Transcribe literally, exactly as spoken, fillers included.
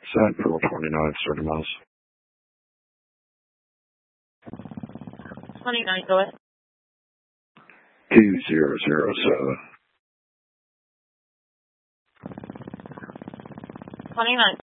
San Pearl twenty-nine, thirty miles. twenty-nine, go ahead. two zero zero seven. twenty-nine.